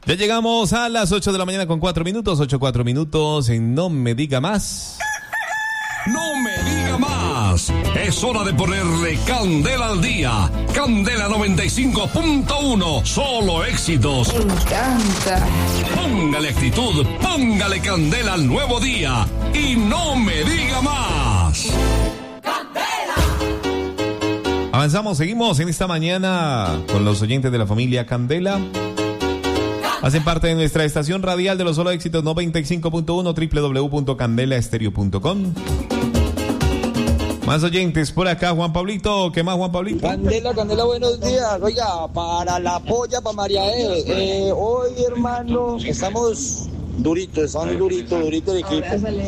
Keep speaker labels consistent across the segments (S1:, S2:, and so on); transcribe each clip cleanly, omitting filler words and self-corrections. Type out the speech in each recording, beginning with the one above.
S1: Ya llegamos a las 8 de la mañana con 4 minutos, 8:04 minutos en No Me Diga Más.
S2: No me diga más. Es hora de ponerle candela al día. Candela 95.1. Solo éxitos.
S3: Me encanta.
S2: Póngale actitud, póngale candela al nuevo día. Y no me diga más.
S1: Avanzamos, seguimos en esta mañana con los oyentes de la familia Candela. Hacen parte de nuestra estación radial de los solo éxitos 95.1, www.candelaestereo.com. Más oyentes por acá, Juan Pablito. ¿Qué más, Juan Pablito?
S4: Candela, buenos días. Oiga, para la polla, para María hoy, hermano, estamos duritos el equipo.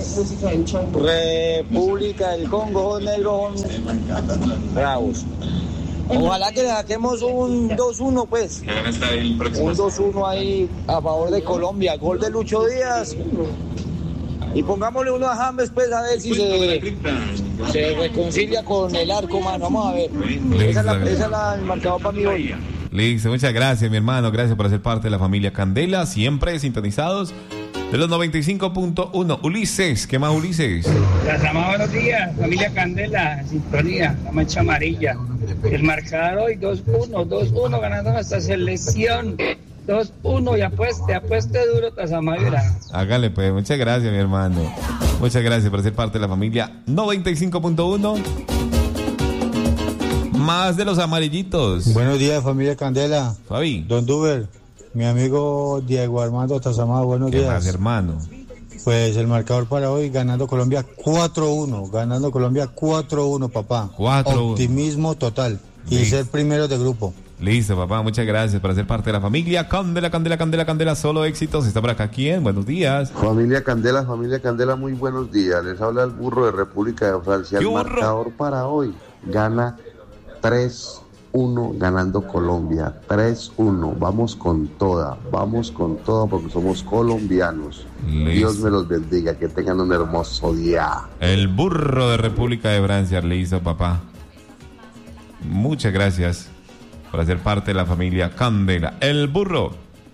S4: República del Congo, negro, bravos. Ojalá que le saquemos un 2-1, pues. Un 2-1 ahí a favor de Colombia. Gol de Lucho Díaz. Y pongámosle uno a James, pues, a ver si se reconcilia con el arco, mano. Vamos a ver. Esa es el marcador para mí hoy.
S1: Listo, muchas gracias, mi hermano. Gracias por ser parte de la familia Candela. Siempre sintonizados de los 95.1. Ulises, ¿qué más, Ulises?
S5: Buenos días, familia Candela, sintonía, la mancha amarilla. El marcador hoy 2-1 ganando nuestra selección. 2-1 y apueste duro Tazamadera.
S1: Hágale pues, muchas gracias, mi hermano. Muchas gracias por ser parte de la familia 95.1. Más de los amarillitos.
S6: Buenos días, familia Candela.
S1: Fabi.
S6: Don Duber, mi amigo Diego Armando Tazamada, buenos días.
S1: ¿Qué más, hermano?
S6: Pues el marcador para hoy, ganando Colombia 4-1. Ganando Colombia 4-1, papá.
S1: 4-1.
S6: Optimismo total. Y ser primero de grupo.
S1: Listo, papá, muchas gracias por ser parte de la familia Candela, solo éxitos. Está por acá, ¿quién? Buenos días.
S7: Familia Candela, muy buenos días. Les habla el burro de República de Francia. El marcador para hoy gana 3-1, ganando Colombia. 3-1, vamos con toda porque somos colombianos. Listo. Dios me los bendiga, que tengan un hermoso día.
S1: El burro de República de Francia, listo, papá. Muchas gracias por ser parte de la familia Candela. El burro.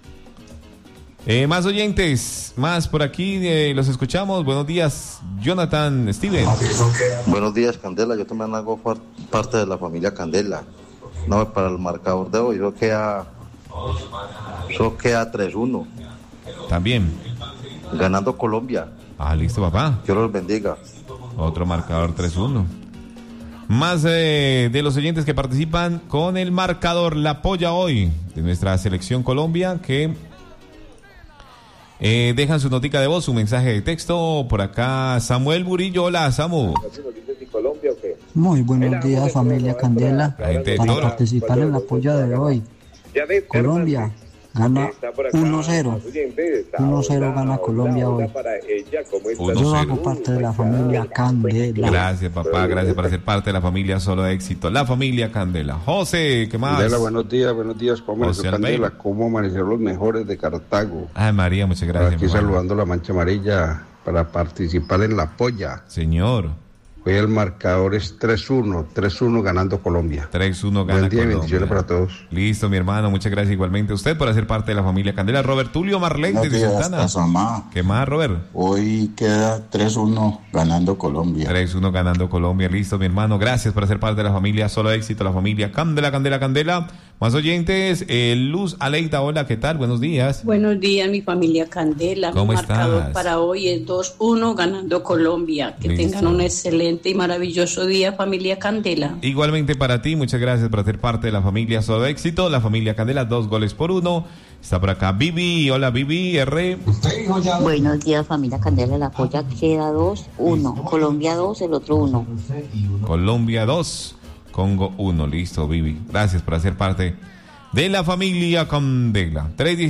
S1: Más oyentes, más por aquí, los escuchamos. Buenos días, Jonathan Steven.
S8: Buenos días, Candela. Yo también hago parte de la familia Candela. No, para el marcador de hoy, eso queda 3-1.
S1: También.
S8: Ganando Colombia.
S1: Listo, papá.
S8: Dios los bendiga.
S1: Otro marcador 3-1. Más de los oyentes que participan con el marcador, la polla hoy de nuestra selección Colombia, que dejan su notica de voz, su mensaje de texto. Por acá, Samuel Murillo. Hola, Samu.
S9: Muy buenos días, familia Candela. Para participar en la polla de hoy, Colombia gana 1-0. 1-0 gana Colombia hoy. Yo hago parte de la familia Candela.
S1: Gracias, papá. Gracias por ser parte de la familia Solo Éxito. La familia Candela. José, ¿qué más?
S10: Candela, buenos días. ¿Cómo amaneció Candela? ¿Cómo amanecieron los mejores de Cartago?
S1: Ay, María, muchas gracias.
S10: Aquí saludando la mancha amarilla para participar en la polla.
S1: Señor.
S10: Hoy el marcador es 3-1 ganando Colombia.
S1: 3-1 gana
S10: Colombia.
S1: Bendiciones
S10: para todos.
S1: Listo, mi hermano, muchas gracias igualmente a usted por hacer parte de la familia Candela. Robert Tulio Marlente de Santana. ¿Qué más, Robert?
S11: Hoy queda 3-1 ganando Colombia.
S1: 3-1 ganando Colombia, listo, mi hermano. Gracias por ser parte de la familia Solo Éxito, la familia Candela. Más oyentes, Luz Aleida, hola, ¿qué tal? Buenos días.
S12: Buenos días, mi familia Candela.
S1: ¿Cómo
S12: mi
S1: estás?
S12: marcador para hoy es 2-1 ganando Colombia. Que
S1: Listo.
S12: tengan un excelente y maravilloso día, familia Candela.
S1: Igualmente para ti, muchas gracias por ser parte de la familia Solo Éxito, la familia Candela, 2-1. Está por acá Vivi, hola Vivi, R.
S13: Buenos días, familia Candela, la polla queda 2-1, Colombia 2, el otro 1.
S1: Colombia 2, Congo 1, listo Vivi, gracias por ser parte de la familia Candela.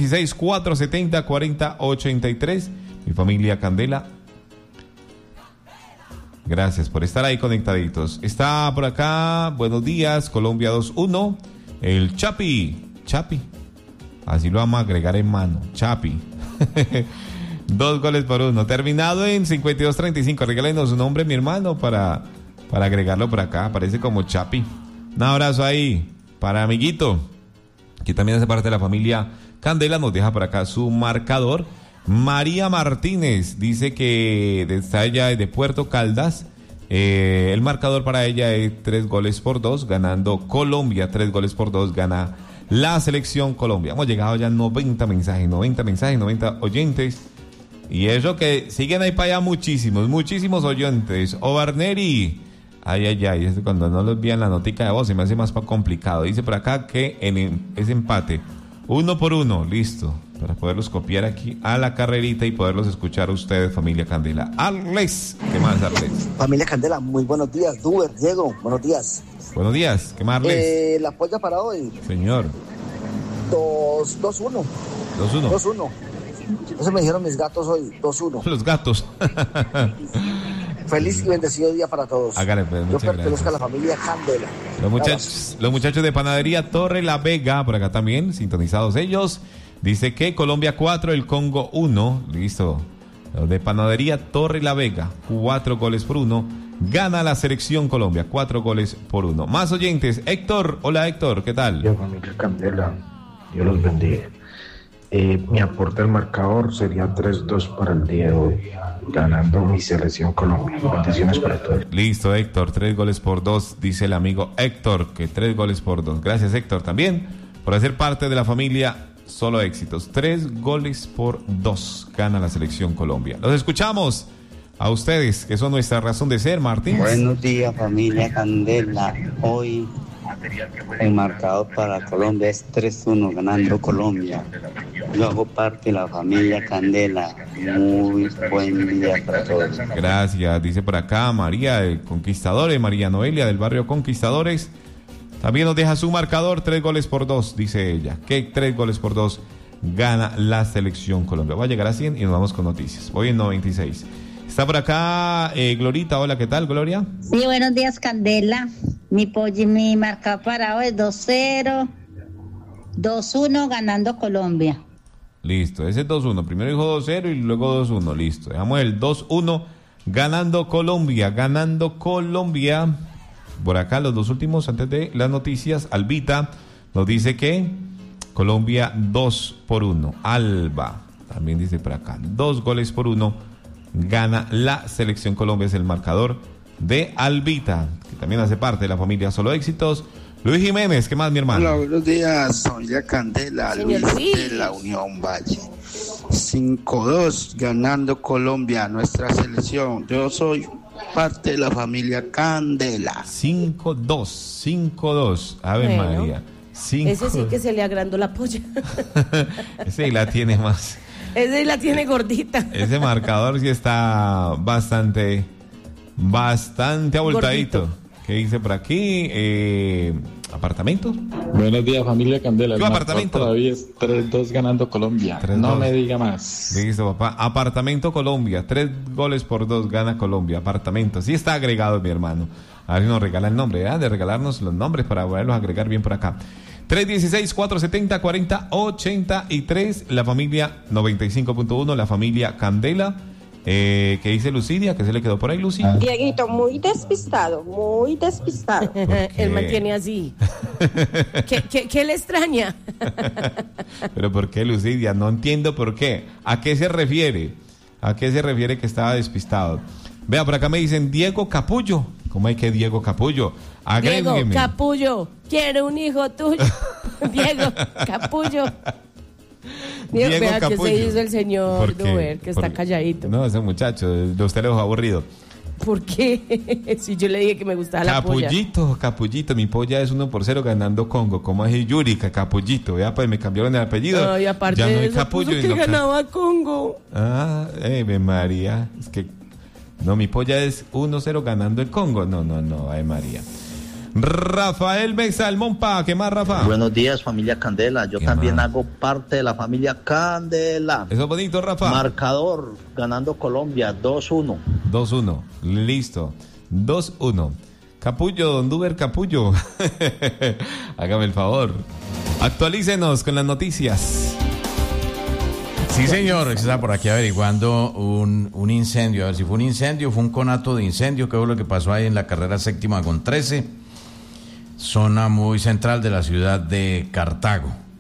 S1: 316-470-4083, mi familia Candela. Gracias por estar ahí conectaditos. Está por acá, buenos días, Colombia 2-1. El Chapi. Así lo vamos a agregar en mano. Chapi. 2-1. Terminado en 52-35. Regálenos su nombre, mi hermano, para agregarlo por acá. Aparece como Chapi. Un abrazo ahí para amiguito. que también hace parte de la familia Candela, nos deja por acá su marcador. María Martínez dice que está ella de Puerto Caldas. El marcador para ella es 3-2, ganando Colombia. 3-2, gana la selección Colombia. Hemos llegado ya a 90 mensajes, 90 oyentes. Y eso que siguen ahí para allá muchísimos oyentes. Obarneri. Ay, es cuando no los envían la notica de voz, se me hace más complicado. Dice por acá que es empate. 1-1, listo. Para poderlos copiar aquí a la carrerita y poderlos escuchar a ustedes, familia Candela. Arles, ¿qué más, Arles?
S4: Familia Candela, muy buenos días. Duber, Diego, buenos días.
S1: Buenos días, ¿qué más, Arles?
S4: La polla para hoy.
S1: Señor.
S4: 2-1. 2-1. Eso me dijeron mis gatos hoy, 2-1.
S1: Los gatos.
S4: Feliz y bendecido día para todos.
S1: Hágale, pues,
S4: yo pertenezco a la familia Candela.
S1: Los muchachos de Panadería Torre La Vega, por acá también, sintonizados ellos. Dice que Colombia 4, el Congo 1. Listo. Los de Panadería Torre La Vega, 4-1. Gana la selección Colombia, 4-1. Más oyentes. Héctor, hola Héctor, ¿qué tal?
S3: Yo, familia Candela, Dios los bendiga. Mi aporte al marcador sería 3-2 para el día de hoy, ganando mi selección Colombia. Bendiciones para todos.
S1: Listo, Héctor, 3-2, dice el amigo Héctor, que 3-2. Gracias, Héctor, también por hacer parte de la familia Solo Éxitos. 3-2, gana la selección Colombia. Los escuchamos a ustedes, que son nuestra razón de ser, Martín.
S14: Buenos días, familia Candela. Hoy el marcador para Colombia es 3-1, ganando Colombia. Yo hago parte de la familia Candela. Muy buen día para todos.
S1: Gracias, dice por acá María de Conquistadores, María Noelia del barrio Conquistadores. También nos deja su marcador, 3-2, dice ella. Que 3-2 gana la selección Colombia. Va a llegar a 100 y nos vamos con noticias. Voy en 96. Está por acá Glorita. Hola, ¿qué tal, Gloria?
S15: Sí, buenos días, Candela. Mi marcador para hoy es 2-0, 2-1, ganando Colombia.
S1: Listo, ese es 2-1. Primero dijo 2-0 y luego 2-1. Listo, dejamos el 2-1, ganando Colombia. Por acá los dos últimos antes de las noticias. Albita nos dice que Colombia 2-1. Alba también dice por acá 2-1. Gana la selección Colombia, es el marcador de Albita, que también hace parte de la familia Solo Éxitos. Luis Jiménez, ¿qué más, mi hermano?
S16: Hola, buenos días, familia Candela. Luis de la Unión Valle. 5-2, ganando Colombia, nuestra selección. Yo soy parte de la familia Candela.
S1: 5-2. Ave
S17: bueno,
S1: María.
S17: Ese sí que se le agrandó la polla.
S1: Ese la tiene más.
S17: Ese la tiene gordita.
S1: Ese marcador sí está bastante abultadito.
S17: Gordito.
S1: ¿Qué dice por aquí? ¿Apartamento?
S18: Buenos días, familia Candela.
S1: ¿Qué apartamento?
S18: Todavía es 3-2 ganando Colombia. 3-2. No me diga más.
S1: Listo, papá. Apartamento Colombia. 3-2 gana Colombia. Apartamento. Sí está agregado, mi hermano. A ver si nos regala el nombre, de regalarnos los nombres para poderlos agregar bien por acá. 316-470-4083. La familia 95.1, la familia Candela. ¿Qué dice Lucidia? ¿Qué se le quedó por ahí, Lucy?
S19: Dieguito, muy despistado.
S17: Él mantiene así. ¿Qué le extraña?
S1: ¿Pero por qué, Lucidia? No entiendo por qué. ¿A qué se refiere? ¿A qué se refiere que estaba despistado? Vea, por acá me dicen Diego Capullo. ¿Cómo hay que Diego Capullo? Agrégueme.
S17: Diego Capullo, quiero un hijo tuyo. Diego Capullo.
S1: Diego
S17: vea
S1: Capullo.
S17: Que se hizo el señor Duber, que está calladito.
S1: No, ese muchacho, usted le dejó aburrido.
S17: ¿Por qué? Si yo le dije que me gustaba la polla.
S1: Capullito, mi polla es 1-0 ganando Congo. ¿Cómo es Yurika? Capullito, ya pues me cambiaron el apellido.
S17: No, y aparte
S1: ya no
S17: de
S1: hay
S17: eso,
S1: Capullo.
S17: puso que ganaba Congo.
S1: María, es que no, mi polla es 1-0 ganando el Congo. No, ay María. Rafael Mesa, el Monpa, ¿qué más, Rafa?
S8: Buenos días, familia Candela. Yo también hago parte de la familia Candela.
S1: Eso es bonito, Rafa.
S8: Marcador, ganando Colombia, 2-1.
S1: 2-1, listo. 2-1. Capullo, Don Duber Capullo. Hágame el favor. Actualícenos con las noticias.
S20: Sí, señor, está por aquí averiguando un incendio. A ver si fue un incendio, fue un conato de incendio, que fue lo que pasó ahí en la carrera séptima con 13, zona muy central de la ciudad de Cartago.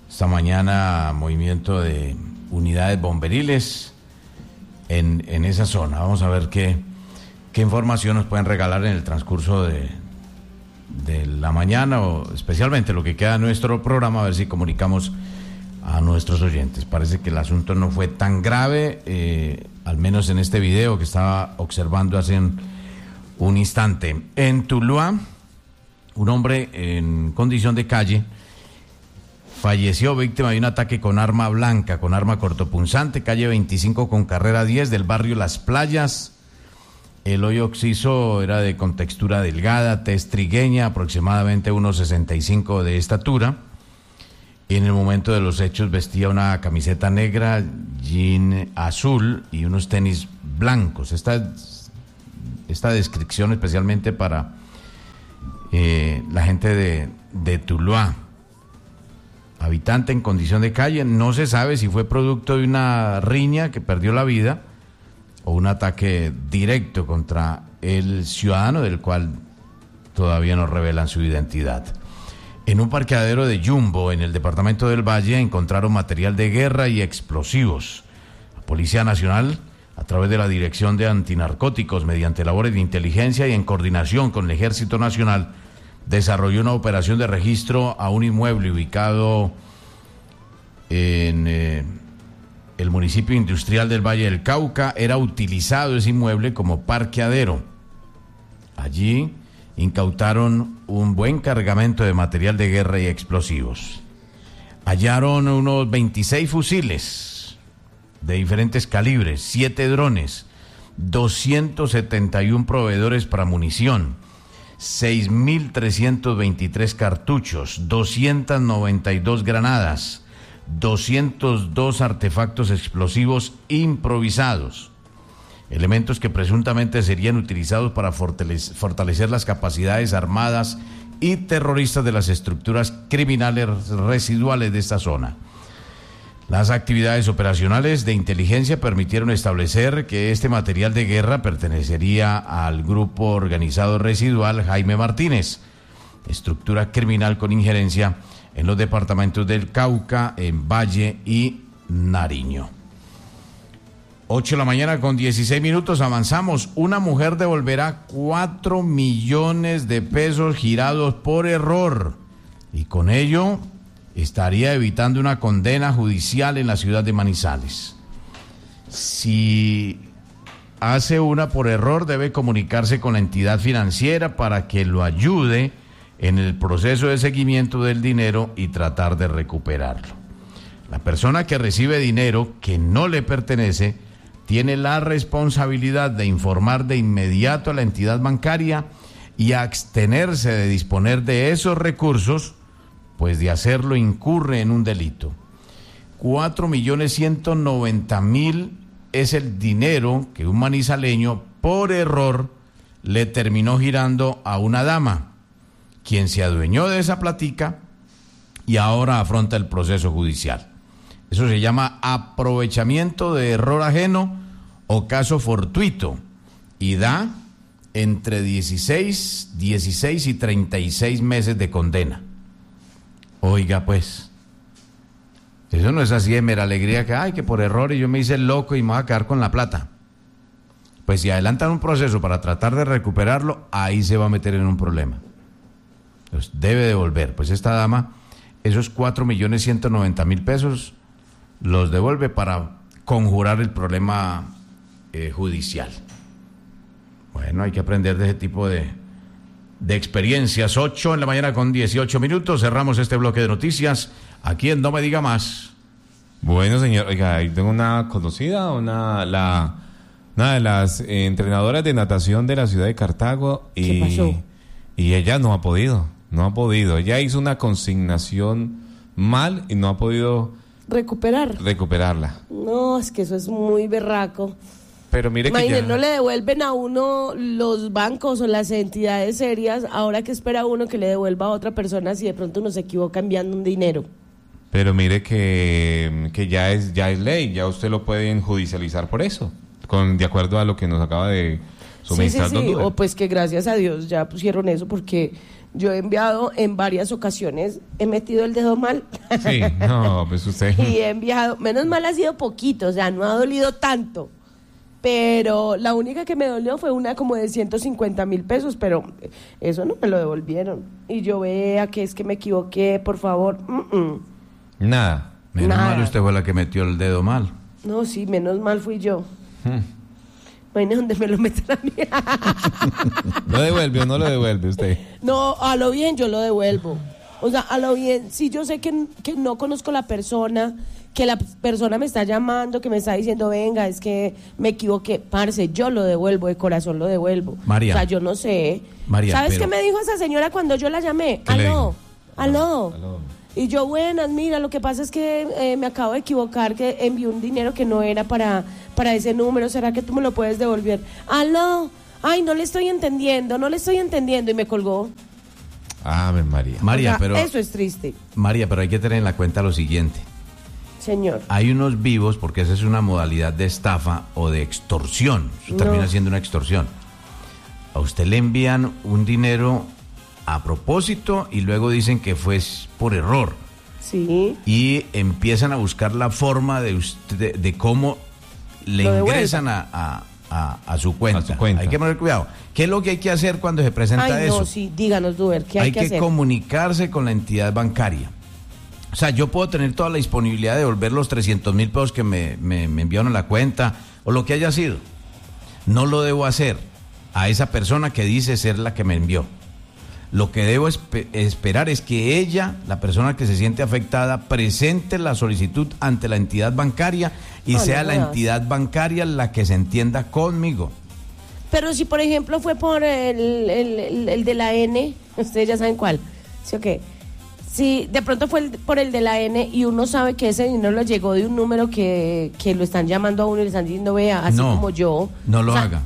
S20: esta mañana movimiento de unidades bomberiles en esa zona. Vamos a ver qué información nos pueden regalar en el transcurso de la mañana, o especialmente lo que queda de nuestro programa, a ver si comunicamos a nuestros oyentes. Parece que el asunto no fue tan grave, al menos en este video que estaba observando hace un instante. En Tuluá, un hombre en condición de calle falleció víctima de un ataque con arma blanca, con arma cortopunzante, calle 25 con carrera 10 del barrio Las Playas. El hoyo occiso era de contextura delgada, tez trigueña, aproximadamente 1,65 de estatura. En el momento de los hechos vestía una camiseta negra, jean azul y unos tenis blancos. Esta descripción especialmente para la gente de Tuluá. Habitante en condición de calle, no se sabe si fue producto de una riña que perdió la vida o un ataque directo contra el ciudadano, del cual todavía no revelan su identidad. En un parqueadero de Jumbo, en el departamento del Valle, encontraron material de guerra y explosivos. La Policía Nacional, a través de la Dirección de Antinarcóticos, mediante labores de inteligencia y en coordinación con el Ejército Nacional, desarrolló una operación de registro a un inmueble ubicado en el municipio industrial del Valle del Cauca. Era utilizado ese inmueble como parqueadero. Allí incautaron un buen cargamento de material de guerra y explosivos. Hallaron unos 26 fusiles de diferentes calibres, 7 drones, 271 proveedores para munición, 6.323 cartuchos, 292 granadas, 202 artefactos explosivos improvisados, elementos que presuntamente serían utilizados para fortalecer las capacidades armadas y terroristas de las estructuras criminales residuales de esta zona. Las actividades operacionales de inteligencia permitieron establecer que este material de guerra pertenecería al grupo organizado residual Jaime Martínez, estructura criminal con injerencia en los departamentos del Cauca, en Valle y Nariño. 8 de la mañana con 16 minutos, avanzamos. Una mujer devolverá 4 millones de pesos girados por error y con ello estaría evitando una condena judicial en la ciudad de Manizales. Si hace una por error, debe comunicarse con la entidad financiera para que lo ayude en el proceso de seguimiento del dinero y tratar de recuperarlo. La persona que recibe dinero que no le pertenece tiene la responsabilidad de informar de inmediato a la entidad bancaria y abstenerse de disponer de esos recursos, pues de hacerlo incurre en un delito. 4.190.000 es el dinero que un manizaleño por error le terminó girando a una dama, quien se adueñó de esa platica y ahora afronta el proceso judicial. Eso se llama aprovechamiento de error ajeno o caso fortuito y da entre 16 y 36 meses de condena. Oiga, pues, eso no es así de mera alegría que por error yo me hice el loco y me voy a quedar con la plata. Pues si adelantan un proceso para tratar de recuperarlo, ahí se va a meter en un problema. Entonces debe devolver. Pues esta dama, esos 4.190.000 pesos los devuelve para conjurar el problema judicial. Bueno, hay que aprender de ese tipo de experiencias. 8 de la mañana con 18 minutos. Cerramos este bloque de noticias aquí en No Me Diga Más.
S1: Bueno, señor, oiga, ahí tengo una conocida, una de las entrenadoras de natación de la ciudad de Cartago.
S17: ¿Qué pasó?
S1: Y ella no ha podido. Ella hizo una consignación mal y no ha podido recuperarla.
S17: No, es que eso es muy berraco.
S1: Pero mire que
S17: no le devuelven a uno los bancos o las entidades serias, ahora que espera uno que le devuelva a otra persona si de pronto uno se equivoca enviando un dinero.
S1: Pero mire que ya es ley, ya usted lo pueden judicializar por eso, de acuerdo a lo que nos acaba de suministrando Nuber.
S17: O pues que gracias a Dios ya pusieron eso, porque yo he enviado en varias ocasiones, he metido el dedo mal.
S1: Sí, no, pues usted.
S17: Y he enviado, menos mal ha sido poquito, o sea, no ha dolido tanto. Pero la única que me dolió fue una como de 150,000 pesos, pero eso no me lo devolvieron. Y yo vea que es que me equivoqué, por favor.
S1: Nada.
S20: Menos mal usted fue la que metió el dedo mal.
S17: No, sí, menos mal fui yo. Imagínate dónde me lo meten a mí.
S1: ¿Lo devuelve o no lo devuelve usted?
S17: No, a lo bien yo lo devuelvo. O sea, a lo bien, si yo sé que no conozco la persona, que la persona me está llamando, que me está diciendo, venga, es que me equivoqué, parce, yo lo devuelvo, de corazón lo devuelvo.
S20: María.
S17: O sea, yo no sé.
S20: María,
S17: ¿Sabes qué me dijo esa señora cuando yo la llamé? Aló. Y yo, buenas, mira, lo que pasa es que me acabo de equivocar, que envié un dinero que no era para ese número, ¿será que tú me lo puedes devolver? Aló, ay, no le estoy entendiendo, y me colgó.
S1: Amén, María.
S20: María, pero
S17: eso es triste.
S20: María, pero hay que tener en la cuenta lo siguiente.
S17: Señor.
S20: Hay unos vivos, porque esa es una modalidad de estafa o de extorsión. Eso termina siendo una extorsión. A usted le envían un dinero a propósito y luego dicen que fue por error.
S17: Sí.
S20: Y empiezan a buscar la forma de cómo le ingresan a su cuenta. Hay que poner cuidado. ¿Qué es lo que hay que hacer cuando se presenta eso?
S17: No, sí, díganos, Duber, ¿qué hay que hacer?
S20: Hay que comunicarse con la entidad bancaria. O sea, yo puedo tener toda la disponibilidad de devolver los 300,000 pesos que me enviaron a la cuenta o lo que haya sido. No lo debo hacer a esa persona que dice ser la que me envió. Lo que debo esperar es que ella, la persona que se siente afectada, presente la solicitud ante la entidad bancaria y sea la entidad bancaria la que se entienda conmigo.
S17: Pero si, por ejemplo, fue por el de la N, ustedes ya saben cuál, ¿sí o qué? Si de pronto fue por el de la N y uno sabe que ese dinero le llegó de un número que lo están llamando a uno y le están diciendo, vea, así como yo.
S20: No lo haga.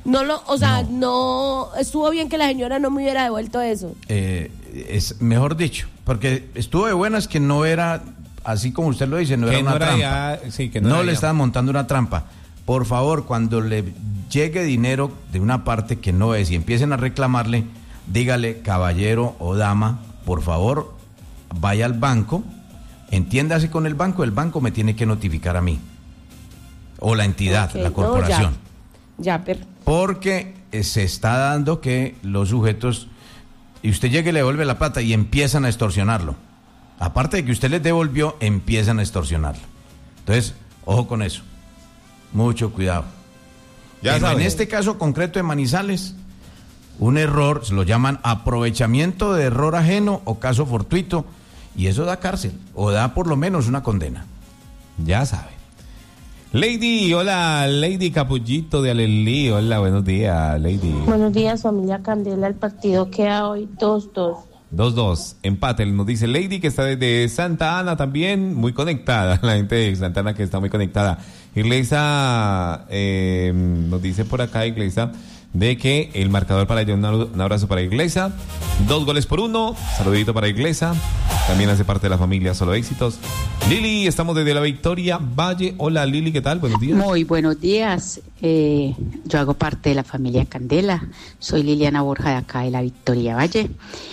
S17: No estuvo bien que la señora no me hubiera devuelto eso.
S20: Es mejor dicho, porque estuvo de buenas que no era, así como usted lo dice, no era una trampa. No le estaban montando una trampa. Por favor, cuando le llegue dinero de una parte que no es y empiecen a reclamarle, dígale, caballero o dama, por favor, vaya al banco, entiéndase con el banco me tiene que notificar a mí. O la entidad, la corporación. Porque se está dando que los sujetos, y usted llega y le devuelve la plata y empiezan a extorsionarlo. Aparte de que usted les devolvió, empiezan a extorsionarlo. Entonces, ojo con eso. Mucho cuidado. En este caso concreto de Manizales, un error, se lo llaman aprovechamiento de error ajeno o caso fortuito, y eso da cárcel, o da por lo menos una condena.
S1: Ya sabe. Lady, hola, Lady Capullito de Alelí, hola, buenos días, Lady.
S19: Buenos días, familia Candela, el partido queda hoy 2-2.
S1: 2-2, empate, nos dice Lady, que está desde Santa Ana también, muy conectada, la gente de Santa Ana que está muy conectada. Iglesia, nos dice por acá, Iglesia, de que el marcador para ella, un abrazo para Iglesia, 2-1, saludito para Iglesia, también hace parte de la familia Solo Éxitos. Lili, estamos desde la Victoria Valle, hola Lili, ¿qué tal? Buenos días.
S13: Muy buenos días, yo hago parte de la familia Candela, soy Liliana Borja de acá de la Victoria Valle.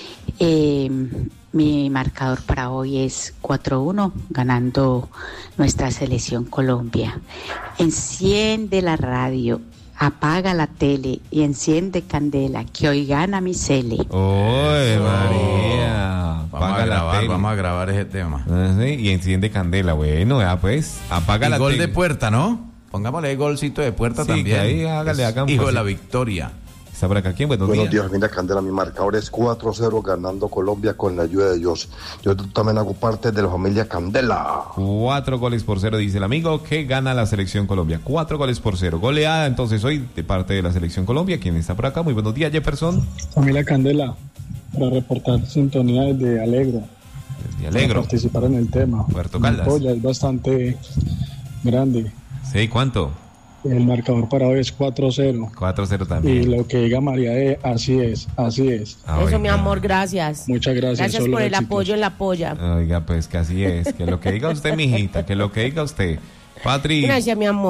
S13: Mi marcador para hoy es 4-1, ganando nuestra selección Colombia. Enciende la radio, apaga la tele y enciende Candela, que hoy gana mi Cele.
S1: ¡Oye, María!
S20: Vamos a grabar ese tema.
S1: Y enciende Candela, bueno, ya pues, apaga la tele.
S20: Gol de puerta, ¿no? Pongámosle golcito de puerta también.
S1: Ahí, hágale,
S20: hijo de la Victoria.
S1: Está por acá, ¿quién? Buenos días,
S21: familia Candela. Mi marcador es 4-0 ganando Colombia con la ayuda de Dios. Yo también hago parte de la familia Candela.
S1: 4-0, dice el amigo, que gana la selección Colombia. 4-0. Goleada entonces hoy de parte de la selección Colombia. ¿Quién está por acá? Muy buenos días, Jefferson.
S22: Familia Candela, para reportar sintonía desde Alegro.
S1: Desde Alegro.
S22: Para participar en el tema.
S1: Puerto Caldas.
S22: Mi polla es bastante grande.
S1: Sí, ¿cuánto?
S22: El marcador para hoy es 4-0.
S1: 4-0 también.
S22: Y lo que diga María así es.
S17: Eso, mi amor, gracias.
S22: Muchas gracias.
S17: Gracias por el apoyo en la polla.
S1: Oiga, pues que así es. Que lo que diga usted, mijita, que lo que diga usted. Patri.
S17: Gracias, mi amor.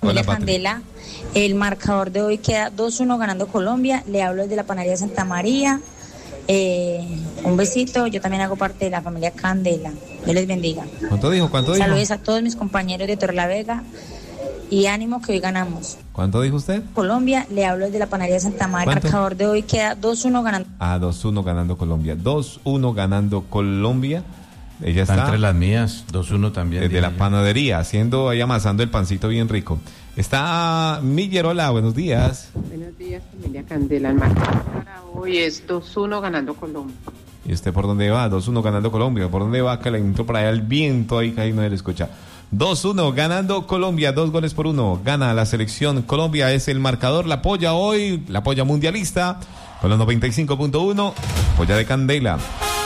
S2: Familia Candela, el marcador de hoy queda 2-1 ganando Colombia. Le hablo desde la panadería Santa María. Un besito, yo también hago parte de la familia Candela. Dios les bendiga.
S1: ¿Cuánto dijo?
S2: Saludos a todos mis compañeros de Torrelavega y ánimo que hoy ganamos.
S1: ¿Cuánto dijo usted?
S2: Colombia, le hablo desde la panadería Santa María. El marcador de hoy queda 2-1 ganando.
S1: 2-1 ganando Colombia. 2-1 ganando Colombia. Ella
S20: está
S1: está
S20: entre las mías, 2-1 también.
S1: Desde la panadería, haciendo ahí amasando el pancito bien rico. Está Miller, hola, buenos días.
S5: Buenos días, familia Candela. El marcador para hoy es 2-1 ganando Colombia.
S1: ¿Y usted por dónde va? 2-1 ganando Colombia. ¿Por dónde va? Que le entró para allá el viento ahí que ahí no le escucha. 2-1 ganando Colombia, 2-1. Gana la selección Colombia, es el marcador. La polla hoy, la polla mundialista, con los 95.1. Polla de Candela.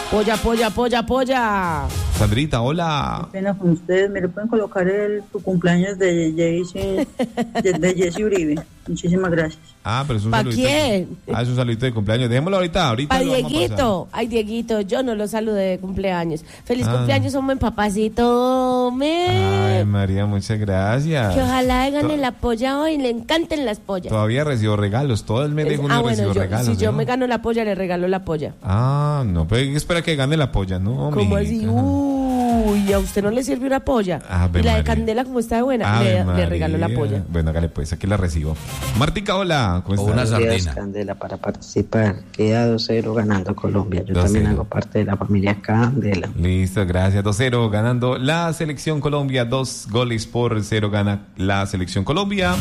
S17: Polla.
S1: Sandrita, hola.
S23: Qué pena con ustedes, me le pueden colocar tu cumpleaños de Jesse Uribe. Muchísimas gracias.
S1: Pero es un
S17: ¿Para
S1: saludito.
S17: quién?
S1: Es un saludito de cumpleaños. Dejémoslo ahorita.
S17: Para Dieguito. Ay, Dieguito, yo no lo saludé de cumpleaños. Feliz cumpleaños, hombre, papacito.
S1: Ay, María, muchas gracias.
S17: Que ojalá hagan el apoyo hoy y le encanten las pollas.
S1: Todavía recibo regalos. Todo el mes de junio recibo regalos.
S17: Si yo me gano la polla, le regalo la polla.
S1: No, pero espera que gane la polla, ¿no?
S17: ¿Cómo así? Uy, ¿a usted no le sirve una polla? Y la de Candela, como está buena, le regalo la polla.
S1: Bueno, hágale pues, aquí la recibo. Martica, hola. ¿Cómo está?
S24: Una sardina. Candela para participar. Queda 2-0 ganando Colombia. Yo también hago parte de la familia Candela.
S1: Listo, gracias. 2-0 ganando la selección Colombia. 2-0 gana la selección Colombia.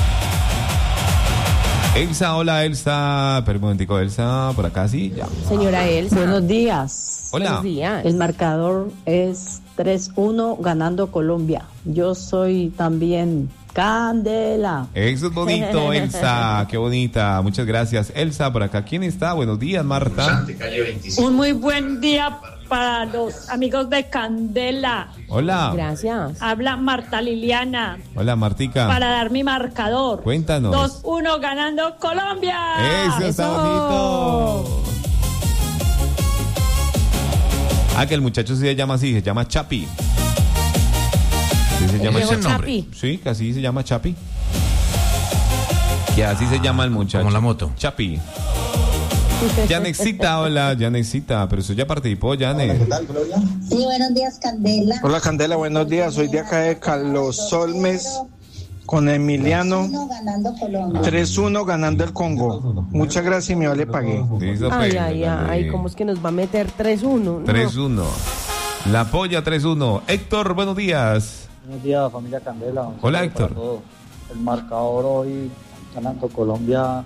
S1: Elsa, hola Elsa. Pero un momentico, Elsa, por acá sí. Ya.
S17: Señora Elsa.
S25: Buenos días.
S1: Hola.
S25: Buenos días. El marcador es 3-1 ganando Colombia. Yo soy también Candela.
S1: Eso es bonito, Elsa. Qué bonita. Muchas gracias, Elsa. Por acá, ¿quién está? Buenos días, Marta.
S26: Un muy buen día para los amigos de Candela.
S1: Hola.
S17: Gracias.
S26: Habla Marta Liliana.
S1: Hola, Martica.
S26: Para dar mi marcador.
S1: Cuéntanos.
S26: 2-1 ganando Colombia.
S1: Eso está bonito. Que el muchacho se llama así, se llama Chapi. Se llama
S17: Chapi.
S1: Sí, que así se llama Chapi. Que así se llama el muchacho.
S20: Como la moto.
S1: Chapi. Yanexita, hola, Yanexita, pero eso ya participó, Yane.
S15: Sí, buenos días, Candela.
S16: Hola, Candela, buenos días. Soy de acá de Carlos Solmes con Emiliano. 3-1 ganando el Congo. Muchas gracias y me vale pagué.
S17: Ay, ¿cómo es que nos va a meter 3-1?
S1: 3-1. La polla 3-1. Héctor, buenos días.
S27: Buenos días, familia Candela.
S1: Hola, Héctor.
S27: El marcador hoy ganando Colombia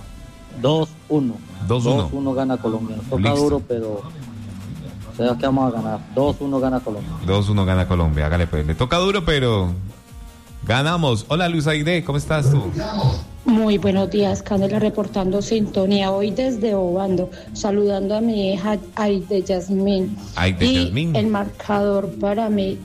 S27: 2-1. 2-1 gana Colombia. Nos toca duro, pero sabemos que vamos a ganar. 2-1 gana Colombia.
S1: 2-1 gana Colombia. Hágale pues. Le toca duro, pero ganamos. Hola, Luz Aide, ¿cómo estás tú?
S19: Muy buenos días, Candela, reportando sintonía hoy desde Obando, saludando a mi hija Aide Yasmín. El marcador para mí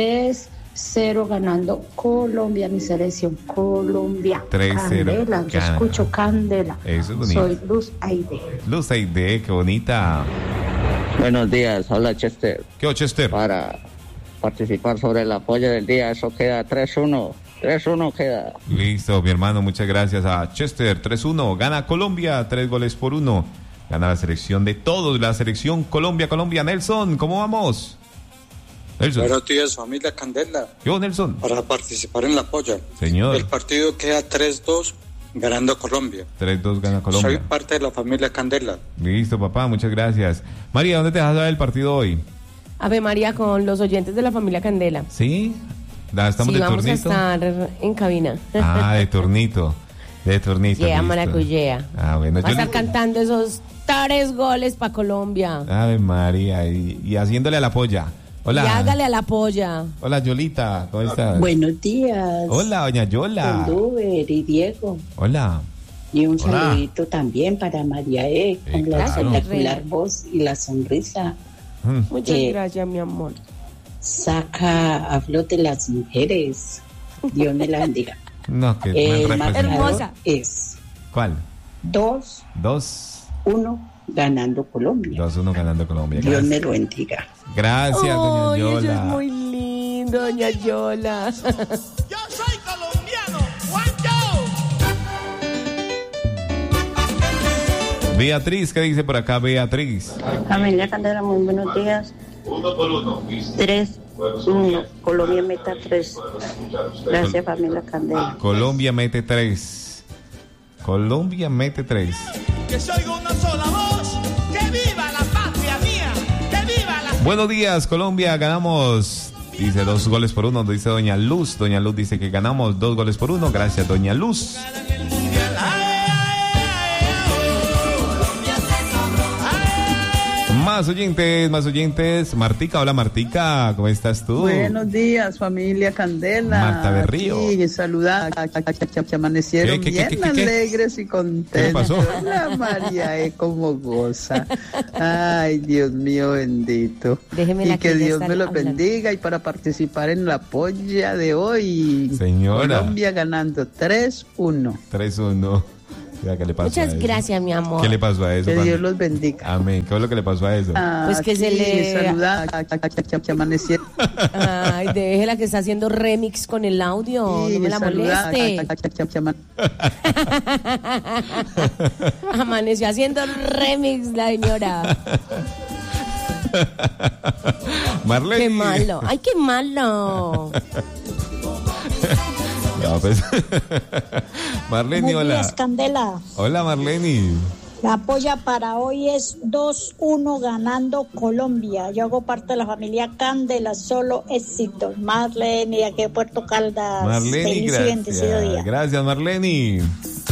S19: 3-0 ganando Colombia, mi selección Colombia.
S1: 3-0.
S19: Candela, yo escucho Candela.
S1: Eso es bonito.
S19: Soy Luz Aide.
S1: Luz Aide, qué bonita.
S27: Buenos días, habla Chester.
S1: ¿Qué Chester?
S27: Para participar sobre el apoyo del día, eso queda 3-1. 3-1 queda.
S1: Listo, mi hermano, muchas gracias a Chester. 3-1, gana Colombia, 3-1. Gana la selección de todos, la selección Colombia. Nelson, ¿cómo vamos? Nelson.
S28: Buenos días, familia Candela.
S1: Yo, Nelson.
S28: Para participar en la polla.
S1: Señor.
S28: El partido queda 3-2, ganando Colombia.
S1: 3-2 gana Colombia.
S28: Soy parte de la familia Candela.
S1: Listo, papá, muchas gracias. María, ¿dónde te vas a ver el partido hoy?
S17: Ave María, con los oyentes de la familia Candela.
S1: ¿Sí? ¿Estamos de
S17: vamos
S1: turnito?
S17: A estar en cabina.
S1: De turnito.
S17: Yeah, maracuyea.
S1: Bueno.
S17: Va a estar cantando esos 3 goles para Colombia.
S1: Ave María, y haciéndole a la polla. Hola.
S17: Y hágale a la polla.
S1: Hola, Yolita, ¿cómo estás?
S25: Buenos días.
S1: Hola, doña Yola.
S25: Con Duber y Diego.
S1: Hola.
S25: Y un saludito también para María E, con la espectacular voz y la sonrisa.
S17: Muchas gracias, mi amor.
S25: Saca a flote las mujeres. Dios me la bendiga.
S1: No, que
S17: hermosa
S25: es.
S1: ¿Cuál?
S25: 2-1 ganando Colombia.
S1: 2-1 ganando Colombia.
S25: Dios me lo bendiga.
S1: Gracias, doña Yola.
S17: Eso es muy lindo, doña Yola.
S29: Yo soy colombiano.
S1: Beatriz, ¿qué dice por acá Beatriz?
S26: Familia Candela, muy buenos días. 3-1, Colombia meta 3. Gracias, familia Candela.
S1: Colombia mete 3. Colombia mete 3.
S3: Que soy una sola voz, que viva la patria mía, que viva la...
S1: Buenos días, Colombia, ganamos. Dice 2 goles por 1, dice Doña Luz. Doña Luz dice que ganamos 2 goles por 1. Gracias, Doña Luz. Más oyentes. Martica, hola Martica, ¿cómo estás tú?
S4: Buenos días, familia Candela.
S1: Marta Berrío.
S4: Sí, saluda que amanecieron bien alegres y contentos.
S1: ¿Qué pasó?
S4: La María, cómo goza. Ay, Dios mío bendito.
S17: Déjeme
S4: y que Dios me los bendiga. Y para participar en la polla de hoy,
S1: señora,
S4: Colombia ganando 3-1.
S1: 3-1. ¿Qué le pasó?
S17: Muchas gracias, mi amor.
S1: ¿Qué le pasó a eso?
S4: Que Dios los bendiga.
S1: Amén. ¿Qué es lo que le pasó a eso?
S17: Pues que se le...
S4: Saluda que amanecieron.
S17: Ay, déjela que está haciendo remix con el audio. Sí, no me la moleste. Amaneció haciendo remix la señora.
S1: Marlene.
S17: Qué malo. Ay, qué malo.
S1: No, pues. Marlene, hola.
S26: Buenos días, Candela.
S1: Hola, Marlene.
S26: La polla para hoy es 2-1 ganando Colombia. Yo hago parte de la familia Candela, solo éxito. Marlene, aquí de Puerto Caldas.
S1: Marlene,
S26: feliz y bendecido día.
S1: Gracias, Marlene.